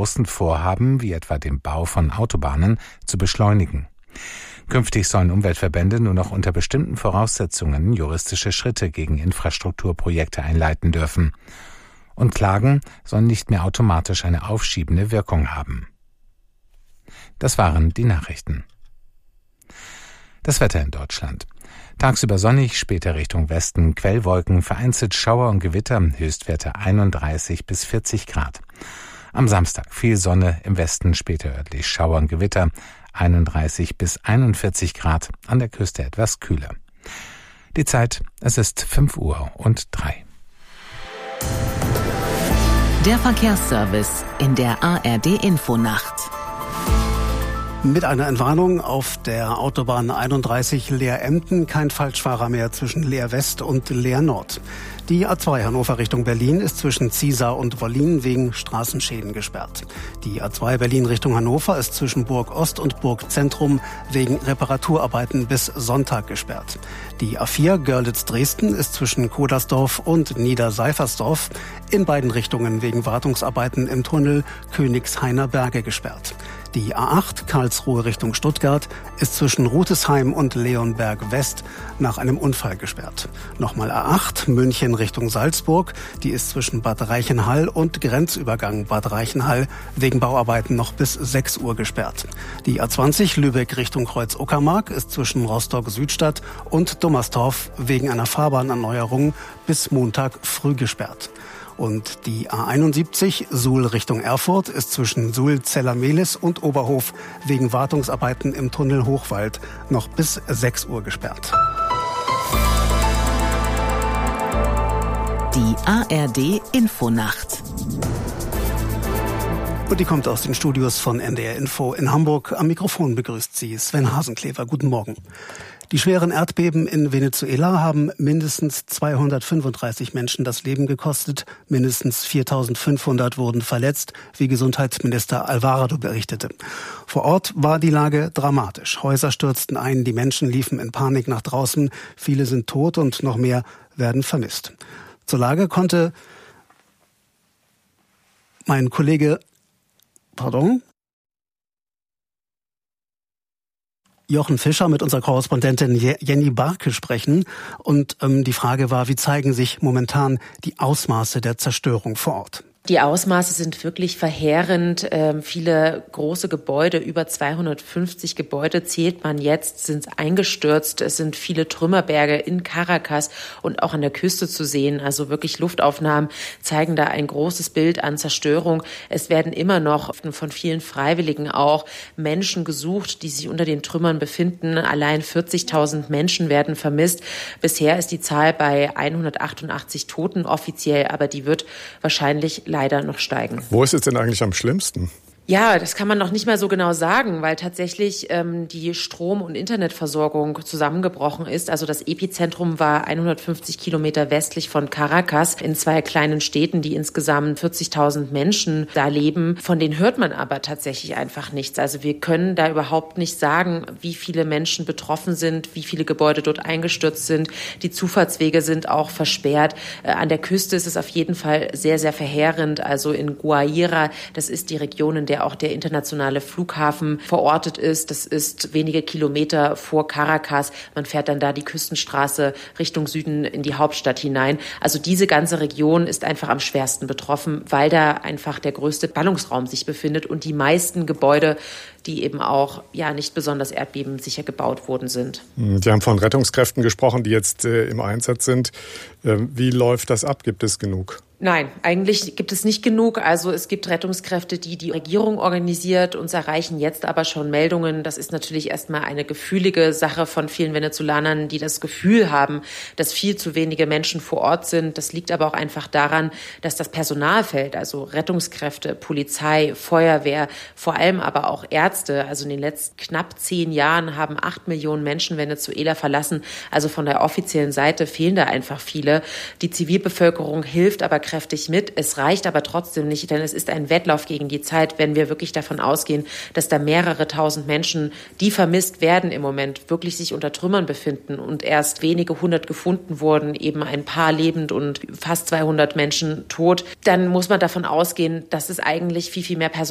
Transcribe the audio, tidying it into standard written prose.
großen Vorhaben, wie etwa dem Bau von Autobahnen, zu beschleunigen. Künftig sollen Umweltverbände nur noch unter bestimmten Voraussetzungen juristische Schritte gegen Infrastrukturprojekte einleiten dürfen. Und Klagen sollen nicht mehr automatisch eine aufschiebende Wirkung haben. Das waren die Nachrichten. Das Wetter in Deutschland. Tagsüber sonnig, später Richtung Westen, Quellwolken, vereinzelt Schauer und Gewitter, Höchstwerte 31 bis 40 Grad. Am Samstag viel Sonne, im Westen später örtlich Schauer und Gewitter, 31 bis 41 Grad, an der Küste etwas kühler. Die Zeit, es ist 5:03. Der Verkehrsservice in der ARD-Infonacht. Mit einer Entwarnung auf der Autobahn 31 Leer-Emden kein Falschfahrer mehr zwischen Leer-West und Leer-Nord. Die A2 Hannover Richtung Berlin ist zwischen Ziesar und Wollin wegen Straßenschäden gesperrt. Die A2 Berlin Richtung Hannover ist zwischen Burg Ost und Burg Zentrum wegen Reparaturarbeiten bis Sonntag gesperrt. Die A4 Görlitz-Dresden ist zwischen Kodersdorf und Niederseifersdorf in beiden Richtungen wegen Wartungsarbeiten im Tunnel Königshainer Berge gesperrt. Die A8 Karlsruhe Richtung Stuttgart ist zwischen Rutesheim und Leonberg West nach einem Unfall gesperrt. Nochmal A8 München Richtung Salzburg, die ist zwischen Bad Reichenhall und Grenzübergang Bad Reichenhall wegen Bauarbeiten noch bis 6 Uhr gesperrt. Die A20 Lübeck Richtung Kreuz-Uckermark ist zwischen Rostock-Südstadt und Dummerstorf wegen einer Fahrbahnerneuerung bis Montag früh gesperrt. Und die A71 Suhl Richtung Erfurt ist zwischen Suhl-Zellermehlis und Oberhof wegen Wartungsarbeiten im Tunnel Hochwald noch bis 6 Uhr gesperrt. Die ARD Infonacht. Und die kommt aus den Studios von NDR Info in Hamburg. Am Mikrofon begrüßt sie Sven Hasenklever. Guten Morgen. Die schweren Erdbeben in Venezuela haben mindestens 235 Menschen das Leben gekostet. Mindestens 4.500 wurden verletzt, wie Gesundheitsminister Alvarado berichtete. Vor Ort war die Lage dramatisch. Häuser stürzten ein, die Menschen liefen in Panik nach draußen. Viele sind tot und noch mehr werden vermisst. Zur Lage konnte mein Kollege Jochen Fischer mit unserer Korrespondentin Jenny Barke sprechen. Und die Frage war, wie zeigen sich momentan die Ausmaße der Zerstörung vor Ort? Die Ausmaße sind wirklich verheerend. Viele große Gebäude, über 250 Gebäude zählt man jetzt, sind eingestürzt. Es sind viele Trümmerberge in Caracas und auch an der Küste zu sehen. Also wirklich Luftaufnahmen zeigen da ein großes Bild an Zerstörung. Es werden immer noch von vielen Freiwilligen auch Menschen gesucht, die sich unter den Trümmern befinden. Allein 40.000 Menschen werden vermisst. Bisher ist die Zahl bei 188 Toten offiziell, aber die wird wahrscheinlich leider noch steigen. Wo ist es denn eigentlich am schlimmsten? Ja, das kann man noch nicht mal so genau sagen, weil tatsächlich die Strom- und Internetversorgung zusammengebrochen ist. Also das Epizentrum war 150 Kilometer westlich von Caracas in 2 kleinen Städten, die insgesamt 40.000 Menschen da leben. Von denen hört man aber tatsächlich einfach nichts. Also wir können da überhaupt nicht sagen, wie viele Menschen betroffen sind, wie viele Gebäude dort eingestürzt sind. Die Zufahrtswege sind auch versperrt. An der Küste ist es auf jeden Fall sehr, sehr verheerend. Also in Guaira, das ist die Region, in der auch der internationale Flughafen verortet ist. Das ist wenige Kilometer vor Caracas. Man fährt dann da die Küstenstraße Richtung Süden in die Hauptstadt hinein. Also diese ganze Region ist einfach am schwersten betroffen, weil da einfach der größte Ballungsraum sich befindet und die meisten Gebäude, die eben auch nicht besonders erdbebensicher gebaut worden sind. Sie haben von Rettungskräften gesprochen, die jetzt im Einsatz sind. Wie läuft das ab? Gibt es genug? Nein, eigentlich gibt es nicht genug. Also es gibt Rettungskräfte, die die Regierung organisiert. Uns erreichen jetzt aber schon Meldungen. Das ist natürlich erstmal eine gefühlige Sache von vielen Venezolanern, die das Gefühl haben, dass viel zu wenige Menschen vor Ort sind. Das liegt aber auch einfach daran, dass das Personal fehlt, also Rettungskräfte, Polizei, Feuerwehr, vor allem aber auch Ärzte. Also in den letzten knapp 10 Jahren haben 8 Millionen Menschen Venezuela verlassen. Also von der offiziellen Seite fehlen da einfach viele. Die Zivilbevölkerung hilft aber kräftig mit. Es reicht aber trotzdem nicht, denn es ist ein Wettlauf gegen die Zeit, wenn wir wirklich davon ausgehen, dass da mehrere tausend Menschen, die vermisst werden im Moment, wirklich sich unter Trümmern befinden und erst wenige hundert gefunden wurden, eben ein paar lebend und fast 200 Menschen tot. Dann muss man davon ausgehen, dass es eigentlich viel, viel mehr Personal